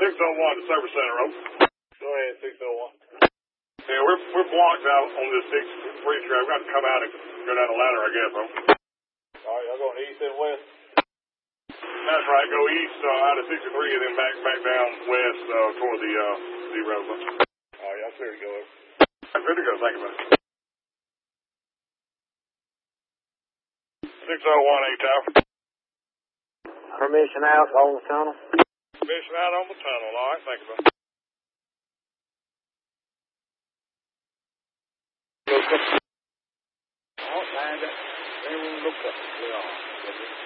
601 to Service Center, over. Go ahead, 601. Yeah, we're blocked out on this 63 track. We've got to come out and go down the ladder, I guess, over. All right, y'all going east and west? That's right. Go east out of 63 and then back down west toward the road. All right, y'all clear to go over. Good to go. Thank you, man. 601 A-Tower. Permission out on the tunnel. Permission out on the tunnel. All right. Thank you, man. Look up. All right, look up. We are.